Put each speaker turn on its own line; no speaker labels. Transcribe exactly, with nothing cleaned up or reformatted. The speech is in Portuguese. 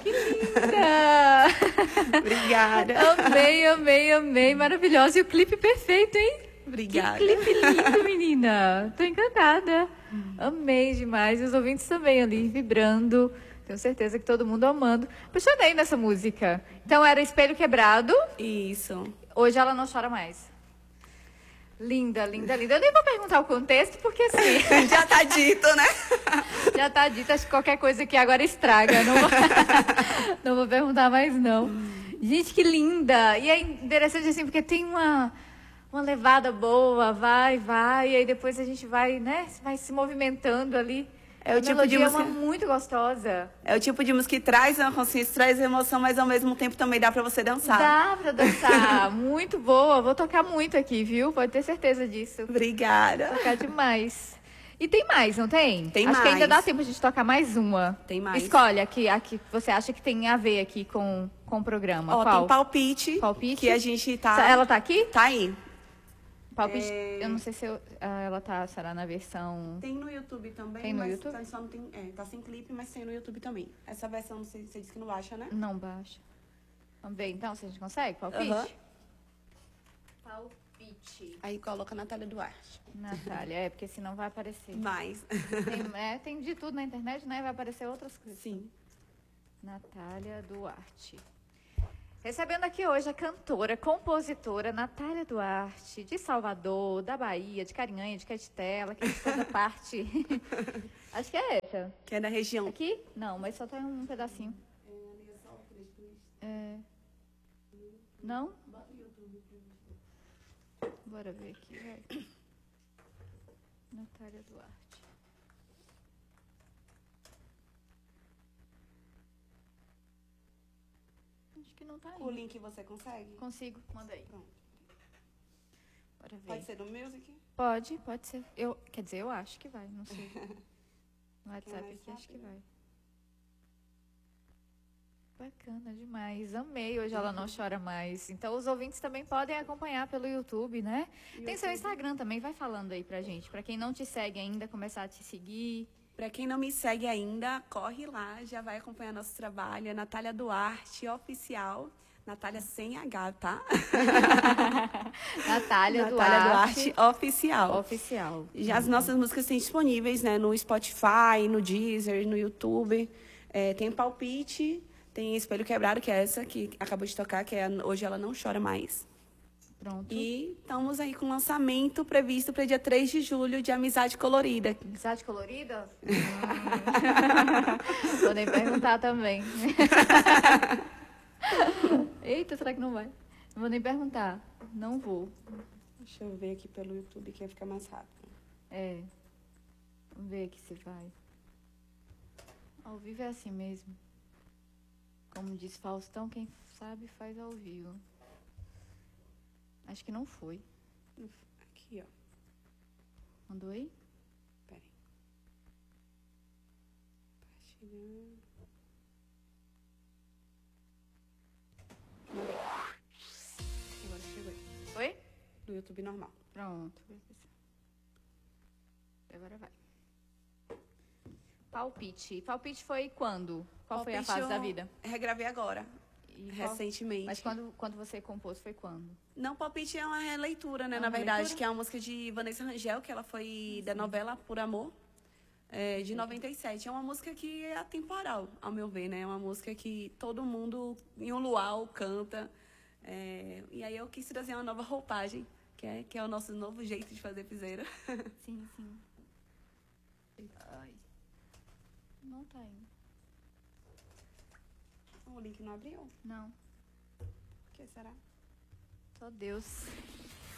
que linda!
Obrigada.
Amei, amei, amei. Maravilhosa. E o clipe perfeito, hein?
Obrigada.
Que clipe lindo, menina. Tô encantada. Amei demais. E os ouvintes também ali, vibrando. Tenho certeza que todo mundo amando. Apaixonei nessa música. Então, era Espelho Quebrado.
Isso.
Hoje ela não chora mais. Linda, linda, linda. Eu nem vou perguntar o contexto, porque assim...
Já tá dito, né?
Já tá dito, acho que qualquer coisa aqui agora estraga. Não vou, não vou perguntar mais, não. Gente, que linda! E é interessante assim, porque tem uma, uma levada boa, vai, vai, e aí depois a gente vai, né, vai se movimentando ali.
É o
a
tipo
melodia
de
é
música...
uma muito gostosa.
É o tipo de música que traz uma consciência, traz emoção, mas ao mesmo tempo também dá pra você dançar.
Dá pra dançar. Muito boa. Vou tocar muito aqui, viu? Pode ter certeza disso.
Obrigada.
Vou tocar demais. E tem mais, não tem?
Tem
Acho
mais.
que ainda dá tempo de tocar mais uma.
Tem mais.
Escolhe a que, a que você acha que tem a ver aqui com, com o programa.
Ó,
Qual?
tem palpite,
Palpite?
que a gente tá...
Ela tá aqui?
Tá aí.
Palpite.
É...
Eu não sei se eu, ah, ela tá, será na versão...
Tem no YouTube também,
Tem no
mas
YouTube?
Tá, só não tem, é, tá sem clipe, mas tem no YouTube também. Essa versão você, você disse que não baixa, né?
Não baixa. Vamos ver então se a gente consegue. Palpite?
Aham.
Palpite.
Aí coloca Natália Duarte.
Natália, é, porque senão vai aparecer.
Mais.
Tem, é, tem de tudo na internet, né? Vai aparecer outras coisas.
Sim.
Natália Duarte. Recebendo aqui hoje a cantora, compositora Natália Duarte, de Salvador, da Bahia, de Carinhanha, de Catitela, que é de toda parte. Acho que é essa.
Que é da região.
Aqui? Não, mas só tem um pedacinho. É. Não? Bora ver aqui, vai. Natália Duarte. Acho que não tá aí.
O link você consegue?
Consigo, manda aí.
Pronto.
Bora ver.
Pode ser do Music?
Pode, pode ser. Eu, quer dizer, eu acho que vai, não sei. No WhatsApp
mais
aqui, acho que
rápido.
vai. Bacana demais. Amei. Hoje ela não chora mais. Então, os ouvintes também podem acompanhar pelo YouTube, né? Tem seu Instagram também. Vai falando aí pra gente. Pra quem não te segue ainda, começar a te seguir.
Pra quem não me segue ainda, corre lá, já vai acompanhar nosso trabalho. É Natália Duarte, oficial. Natália sem H, tá?
Natália,
Natália
Duarte.
Duarte, oficial.
Oficial.
Já as nossas músicas têm disponíveis, né? No Spotify, no Deezer, no YouTube. É, tem Palpite, tem Espelho Quebrado, que é essa que acabou de tocar, que é a- Hoje Ela Não Chora Mais.
Pronto.
E estamos aí com o lançamento previsto para dia três de julho de Amizade Colorida.
Amizade colorida? Hum. Vou nem perguntar também. Eita, será que não vai? Não vou nem perguntar. Não vou.
Deixa eu ver aqui pelo YouTube que vai ficar mais rápido.
É. Vamos ver aqui se vai. Ao vivo é assim mesmo. Como diz Faustão, quem sabe faz ao vivo. Acho que não foi.
Aqui, ó.
Mandou aí?
Peraí. Compartilhando. Mandei. Agora chegou aí.
Foi?
Do YouTube normal.
Pronto. Agora vai. Palpite. Palpite foi quando? Qual foi a
Palpite
fase da
eu
vida?
Regravei agora,
E qual-
recentemente.
Mas quando, quando você compôs foi quando?
Não, Palpite é uma releitura, né?
É
na
uma
verdade,
releitura?
que é uma música de Vanessa Rangel, que ela foi da novela Por Amor, é, de noventa e sete. É uma música que é atemporal, ao meu ver, né? É uma música que todo mundo, em um luau, canta. É, e aí eu quis trazer uma nova roupagem, que é, que é o nosso novo jeito de fazer piseira.
Sim, sim. Ai. Não tá indo.
O link não abriu?
Não.
Por que será?
Só Deus.